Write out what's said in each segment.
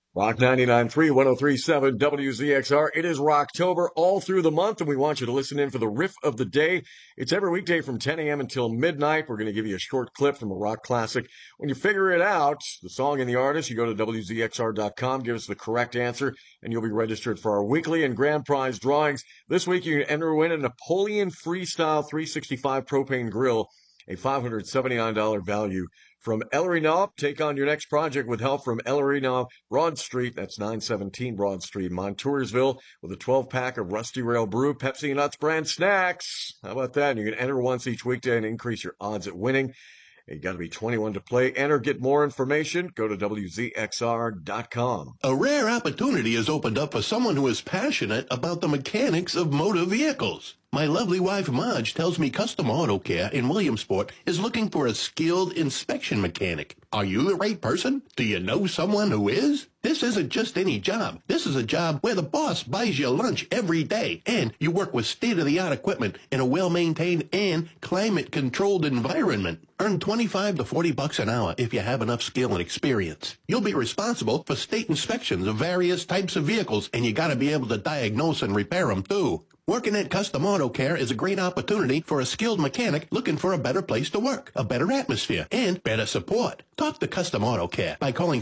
Rock 99.3, 103.7 WZXR. It is Rocktober all through the month, and we want you to listen in for the riff of the day. It's every weekday from 10 a.m. until midnight. We're going to give you a short clip from a rock classic. When you figure it out, the song and the artist, you go to WZXR.com, give us the correct answer, and you'll be registered for our weekly and grand prize drawings. This week, you can enter to win a Napoleon Freestyle 365 propane grill, a $579 value from Ellery Knob. Take on your next project with help from Ellery Knob, Broad Street. That's 917 Broad Street, Montoursville, with a 12-pack of Rusty Rail Brew, Pepsi Nuts brand snacks. How about that? And you can enter once each weekday and increase your odds at winning. You got to be 21 to play. Enter. Get more information. Go to WZXR.com. A rare opportunity has opened up for someone who is passionate about the mechanics of motor vehicles. My lovely wife, Marge, tells me Custom Auto Care in Williamsport is looking for a skilled inspection mechanic. Are you the right person? Do you know someone who is? This isn't just any job. This is a job where the boss buys you lunch every day, and you work with state-of-the-art equipment in a well-maintained and climate-controlled environment. Earn $25 to $40 an hour if you have enough skill and experience. You'll be responsible for state inspections of various types of vehicles, and you got to be able to diagnose and repair them, too. Working at Custom Auto Care is a great opportunity for a skilled mechanic looking for a better place to work, a better atmosphere, and better support. Talk to Custom Auto Care by calling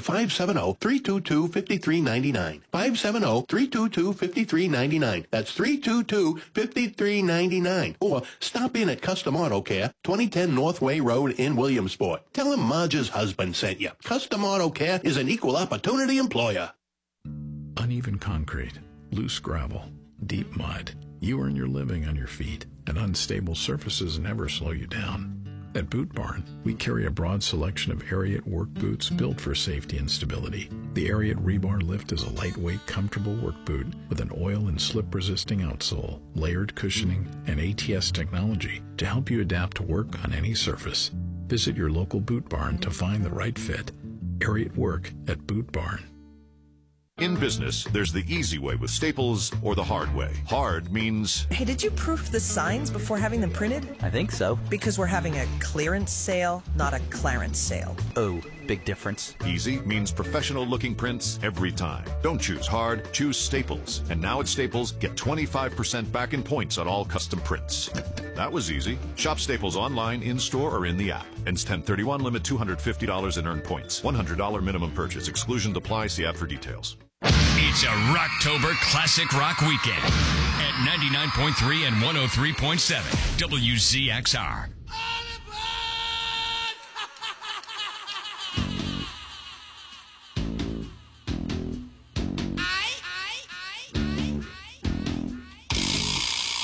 570-322-5399. 570-322-5399. That's 322-5399. Or stop in at Custom Auto Care, 2010 Northway Road in Williamsport. Tell them Marge's husband sent you. Custom Auto Care is an equal opportunity employer. Uneven concrete, loose gravel, deep mud. You earn your living on your feet, and unstable surfaces never slow you down. At Boot Barn, we carry a broad selection of Ariat work boots built for safety and stability. The Ariat Rebar Lift is a lightweight, comfortable work boot with an oil and slip-resisting outsole, layered cushioning, and ATS technology to help you adapt to work on any surface. Visit your local Boot Barn to find the right fit. Ariat Work at Boot Barn. In business, there's the easy way with Staples or the hard way. Hard means... Hey, did you proof the signs before having them printed? I think so. Because we're having a clearance sale, not a clarence sale. Oh, big difference. Easy means professional-looking prints every time. Don't choose hard, choose Staples. And now at Staples, get 25% back in points on all custom prints. That was easy. Shop Staples online, in-store, or in the app. Ends 10/31, limit $250 in earned points. $100 minimum purchase. Exclusions apply. See app for details. It's a Rocktober Classic Rock Weekend at 99.3 and 103.7 WZXR.